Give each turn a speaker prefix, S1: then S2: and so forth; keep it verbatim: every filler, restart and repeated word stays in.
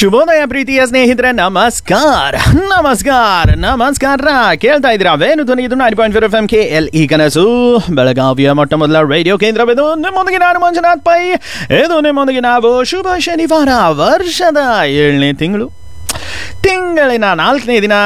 S1: ಶುಭೋದಯ ಪ್ರೀತಿಯ ಸ್ನೇಹಿತರೆ, ನಮಸ್ಕಾರ ನಮಸ್ಕಾರ ನಮಸ್ಕಾರ. ಕೇಳ್ತಾ ಇದ್ದೀರಾ ವೇಣು ಧ್ವನಿ, ಇದು nine point four F M K L ಈ ಕನಸು, ಬೆಳಗಾವಿಯ ಮೊಟ್ಟ ಮೊದಲ ರೇಡಿಯೋ ಕೇಂದ್ರವಿದು. ನಿಮ್ಮೊಂದಿಗೆ ನಾನು ಮಂಜುನಾಥ್ ಪೈ. ಇದು ನಿಮ್ಮೊಂದಿಗೆ ನಾವು ಶುಭ ಶನಿವಾರ, ವರ್ಷದ ಏಳನೇ ತಿಂಗಳು, ತಿಂಗಳಿನ ನಾಲ್ಕನೇ ದಿನ,